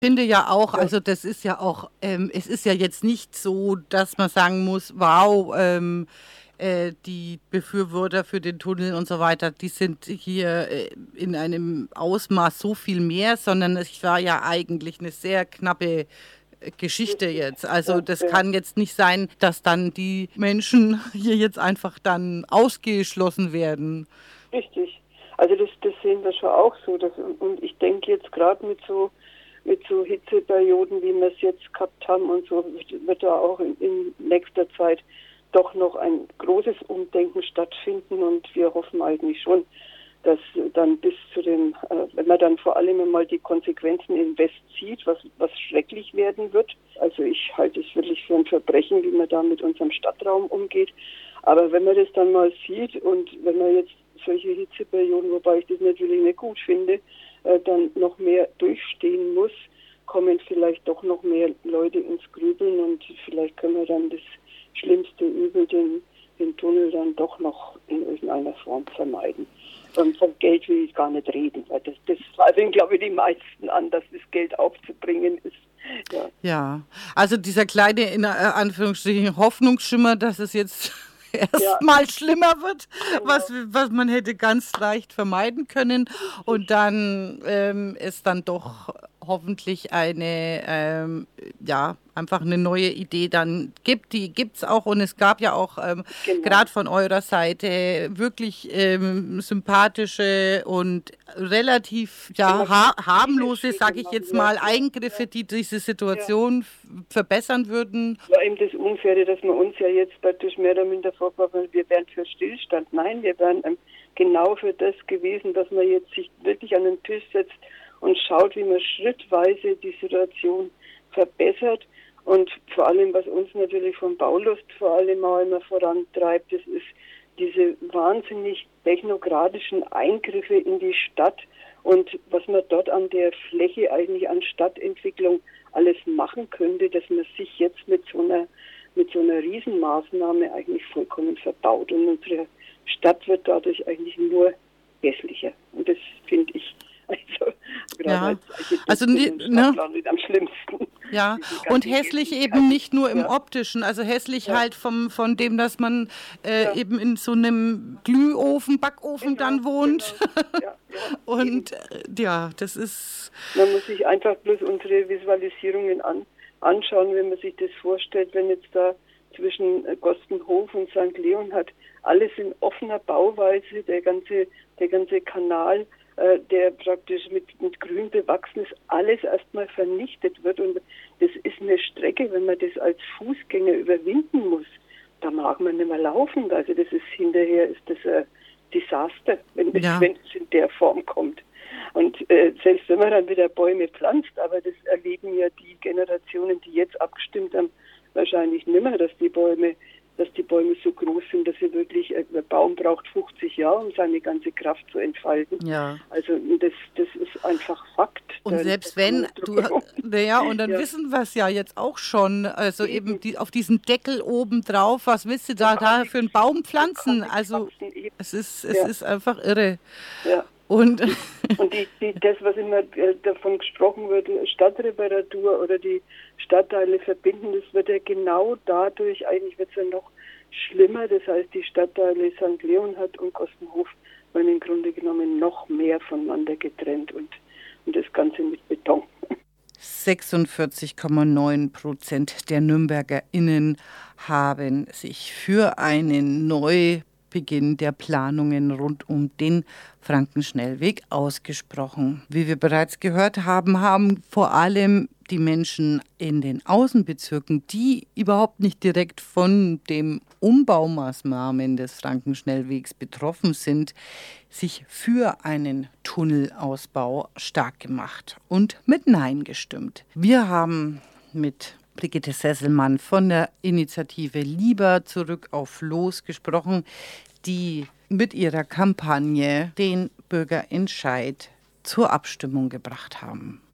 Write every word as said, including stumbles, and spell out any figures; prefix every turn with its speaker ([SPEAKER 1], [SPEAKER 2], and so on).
[SPEAKER 1] Finde ja auch,
[SPEAKER 2] Ja.
[SPEAKER 1] also das ist ja auch, ähm, es ist ja jetzt nicht so, dass man sagen muss, wow, ähm, äh, die Befürworter für den Tunnel und so weiter, die sind hier äh, in einem Ausmaß so viel mehr, sondern es war ja eigentlich eine sehr knappe äh, Geschichte
[SPEAKER 2] Richtig.
[SPEAKER 1] jetzt. Also
[SPEAKER 2] Ja,
[SPEAKER 1] das
[SPEAKER 2] ja,
[SPEAKER 1] kann jetzt nicht sein, dass dann die Menschen hier jetzt einfach dann ausgeschlossen werden.
[SPEAKER 2] richtig. Also das, das sehen wir schon auch so. Dass, und ich denke jetzt gerade mit so mit so Hitzeperioden, wie wir es jetzt gehabt haben und so, wird da auch in, in nächster Zeit doch noch ein großes Umdenken stattfinden und wir hoffen eigentlich schon, dass dann bis zu den, äh, wenn man dann vor allem einmal die Konsequenzen in West sieht, was, was schrecklich werden wird. Also ich halte es wirklich für ein Verbrechen, wie man da mit unserem Stadtraum umgeht. Aber wenn man das dann mal sieht und wenn man jetzt solche Hitzeperioden, wobei ich das natürlich nicht gut finde, äh, dann noch mehr durchstehen muss, kommen vielleicht doch noch mehr Leute ins Grübeln und vielleicht können wir dann das schlimmste Übel, den, den Tunnel, dann doch noch in irgendeiner Form vermeiden. Und vom Geld will ich gar nicht reden, weil das, das zweifeln, glaube ich, die meisten an, dass das Geld aufzubringen ist. Ja,
[SPEAKER 1] Ja, also dieser kleine, in äh, Anführungsstrichen, Hoffnungsschimmer, dass es jetzt
[SPEAKER 2] ja,
[SPEAKER 1] erstmal schlimmer wird,
[SPEAKER 2] genau,
[SPEAKER 1] was, was man hätte ganz leicht vermeiden können und
[SPEAKER 2] richtig.
[SPEAKER 1] dann ähm, es dann doch hoffentlich eine, ähm, ja, einfach eine neue Idee dann gibt. Die gibt es auch und es gab ja auch ähm,
[SPEAKER 2] Genau.
[SPEAKER 1] gerade von eurer Seite wirklich ähm, sympathische und relativ
[SPEAKER 2] Wenn
[SPEAKER 1] ja,
[SPEAKER 2] man
[SPEAKER 1] ha
[SPEAKER 2] viele
[SPEAKER 1] harmlose,
[SPEAKER 2] Schritte
[SPEAKER 1] sage ich
[SPEAKER 2] machen,
[SPEAKER 1] jetzt
[SPEAKER 2] ja,
[SPEAKER 1] mal,
[SPEAKER 2] ja,
[SPEAKER 1] Eingriffe,
[SPEAKER 2] ja,
[SPEAKER 1] die diese
[SPEAKER 2] ja.
[SPEAKER 1] Situation f- verbessern würden.
[SPEAKER 2] War eben das Unfaire, dass man uns ja jetzt praktisch mehr oder minder vorwerfen, wir wären für Stillstand. Nein, wir wären ähm, genau für das gewesen, dass man jetzt sich wirklich an den Tisch setzt und schaut, wie man schrittweise die Situation verbessert. Und vor allem, was uns natürlich von Baulust vor allem auch immer vorantreibt, das ist diese wahnsinnig technokratischen Eingriffe in die Stadt und was man dort an der Fläche eigentlich an Stadtentwicklung alles machen könnte, dass man sich jetzt mit so einer mit so einer Riesenmaßnahme eigentlich vollkommen verbaut. Und unsere Stadt wird dadurch eigentlich nur hässlicher. Und das finde ich also gerade
[SPEAKER 1] Ja,
[SPEAKER 2] als
[SPEAKER 1] also
[SPEAKER 2] Architektin
[SPEAKER 1] ni-
[SPEAKER 2] und
[SPEAKER 1] ne?
[SPEAKER 2] Stadtplanerin am schlimmsten.
[SPEAKER 1] Ja,
[SPEAKER 2] Diese
[SPEAKER 1] und
[SPEAKER 2] ganzen
[SPEAKER 1] hässlich eben
[SPEAKER 2] Hässlichkeiten.
[SPEAKER 1] nicht nur im
[SPEAKER 2] Ja,
[SPEAKER 1] optischen, also hässlich
[SPEAKER 2] ja,
[SPEAKER 1] halt vom, von dem, dass man äh,
[SPEAKER 2] ja,
[SPEAKER 1] eben in so einem Glühofen, Backofen
[SPEAKER 2] genau,
[SPEAKER 1] dann wohnt.
[SPEAKER 2] genau. Ja, ja, eben.
[SPEAKER 1] Und äh, ja, das ist,
[SPEAKER 2] Man muss sich einfach bloß unsere Visualisierungen an, anschauen, wenn man sich das vorstellt, wenn jetzt da zwischen äh, Gostenhof und Sankt Leonhard alles in offener Bauweise, der ganze, der ganze Kanal, äh, der praktisch mit, mit Grün bewachsen ist, alles erstmal vernichtet wird. Und das ist eine Strecke, wenn man das als Fußgänger überwinden muss, da mag man nicht mehr laufen. Also das ist hinterher ist das ein Desaster, wenn das,
[SPEAKER 1] ja.
[SPEAKER 2] wenn es in der Form kommt. Und äh, selbst wenn man dann wieder Bäume pflanzt, aber das erleben ja die Generationen, die jetzt abgestimmt haben, wahrscheinlich nimmer, dass die Bäume, dass die Bäume so groß sind, dass sie wirklich, ein Baum braucht fünfzig Jahre, um seine ganze Kraft zu entfalten.
[SPEAKER 1] Ja.
[SPEAKER 2] Also das, das ist einfach Fakt.
[SPEAKER 1] Und
[SPEAKER 2] Da,
[SPEAKER 1] selbst
[SPEAKER 2] da kann man
[SPEAKER 1] wenn,
[SPEAKER 2] nicht
[SPEAKER 1] du,
[SPEAKER 2] drum herum.
[SPEAKER 1] naja, und dann
[SPEAKER 2] Ja,
[SPEAKER 1] wissen wir es ja jetzt auch schon, also eben
[SPEAKER 2] eben,
[SPEAKER 1] die, auf diesen Deckel oben drauf, was willst du
[SPEAKER 2] da
[SPEAKER 1] da,
[SPEAKER 2] kann
[SPEAKER 1] da für
[SPEAKER 2] nichts,
[SPEAKER 1] einen Baum
[SPEAKER 2] da kann
[SPEAKER 1] pflanzen?
[SPEAKER 2] nichts
[SPEAKER 1] Also
[SPEAKER 2] wachsen. Eben.
[SPEAKER 1] es ist, es
[SPEAKER 2] Ja,
[SPEAKER 1] ist einfach irre.
[SPEAKER 2] ja.
[SPEAKER 1] Und
[SPEAKER 2] Und die, die, das, was immer äh, davon gesprochen wird, Stadtreparatur oder die Stadtteile verbinden, das wird ja genau dadurch, eigentlich wird es ja noch schlimmer. Das heißt, die Stadtteile Sankt Leonhard und Kostenhof werden im Grunde genommen noch mehr voneinander getrennt und, und das Ganze mit Beton.
[SPEAKER 1] sechsundvierzig Komma neun Prozent der NürnbergerInnen haben sich für einen Neubeginn der Planungen rund um den Frankenschnellweg ausgesprochen. Wie wir bereits gehört haben, haben vor allem die Menschen in den Außenbezirken, die überhaupt nicht direkt von dem Umbaumaßnahmen des Frankenschnellwegs betroffen sind, sich für einen Tunnelausbau stark gemacht und mit Nein gestimmt. Wir haben mit Brigitte Sesselmann von der Initiative Lieber zurück auf Los gesprochen, die mit ihrer Kampagne den Bürgerentscheid zur Abstimmung gebracht haben.